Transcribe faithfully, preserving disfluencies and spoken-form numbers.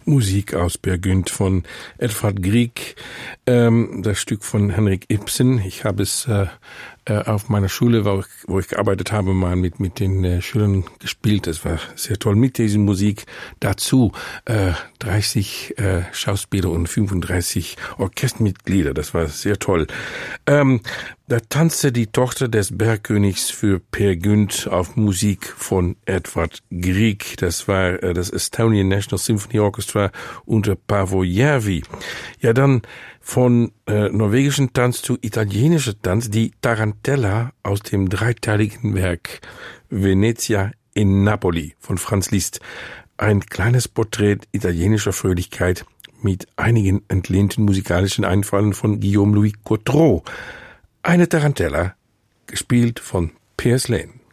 Musik aus Peer Gynt von Edvard Grieg, ähm, das Stück von Henrik Ibsen. Ich habe es äh, äh, auf meiner Schule, wo ich, wo ich gearbeitet habe, mal mit mit den äh, Schülern gespielt. Das war sehr toll mit dieser Musik. Dazu äh, dreißig äh, Schauspieler und fünfunddreißig Orchestermitglieder. Das war sehr toll. Ähm, da tanzte die Tochter des Bergkönigs für Peer Gynt auf Musik von Edvard Grieg. Das war äh, das Estonian National Symphony Orchestra unter Paavo Järvi. Ja, dann von äh, norwegischen Tanz zu italienischer Tanz, die Tarantella aus dem dreiteiligen Werk Venezia in Napoli von Franz Liszt. Ein kleines Porträt italienischer Fröhlichkeit mit einigen entlehnten musikalischen Einfallen von Guillaume Louis Coutreau. Eine Tarantella, gespielt von Piers Lane.